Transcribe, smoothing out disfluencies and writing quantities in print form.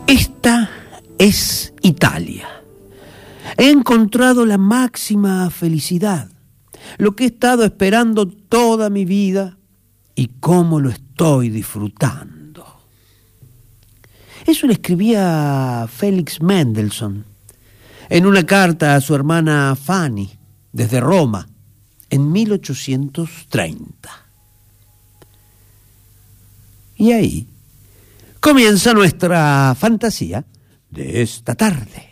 Esta es Italia. He encontrado la máxima felicidad, lo que he estado esperando toda mi vida y cómo lo estoy disfrutando. Eso le escribía Félix Mendelssohn en una carta a su hermana Fanny desde Roma en 1830. Y ahí comienza nuestra fantasía de esta tarde.